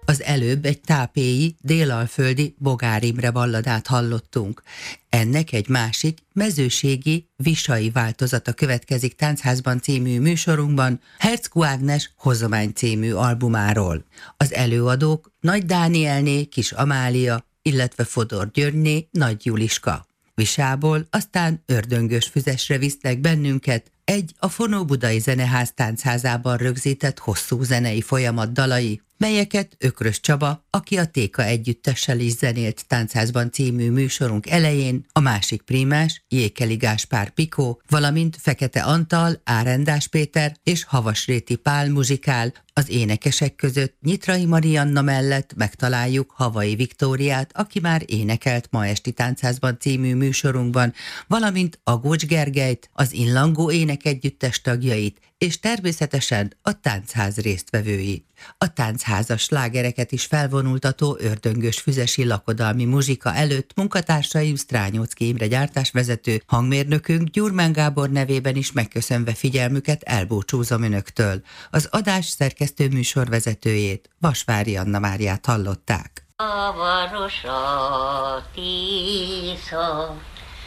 Az előbb egy tápélyi, délalföldi Bogár Imre balladát hallottunk. Ennek egy másik, mezőségi, visai változata következik Táncházban című műsorunkban, Herczkó Ágnes Hozomány című albumáról. Az előadók Nagy Dánielné, Kis Amália, illetve Fodor Györgyné, Nagy Juliska. Visából aztán Ördöngös Füzesre visznek bennünket, egy a Fonó Budai Zeneház táncházában rögzített hosszú zenei folyamat dalai, melyeket Ökrös Csaba, aki a Téka együttessel is zenélt Táncházban című műsorunk elején, a másik prímás, Jékeli Gáspár Pikó, valamint Fekete Antal, Árendás Péter és Havasréti Pál muzsikál. Az énekesek között Nyitrai Marianna mellett megtaláljuk Havai Viktóriát, aki már énekelt Ma esti Táncházban című műsorunkban, valamint Agócs Gergelyt, az Inlangó énekegyüttes tagjait, és természetesen a táncház résztvevői. A táncházas slágereket is felvonultató Ördöngös Füzesi lakodalmi muzsika előtt munkatársaim Strányóczky Imre gyártásvezető, hangmérnökünk Gyurmán Gábor nevében is megköszönve figyelmüket elbúcsúzom önöktől. Az adás szerkesztő műsorvezetőjét, Vasvári Anna Máriát hallották. A Varosra Tisza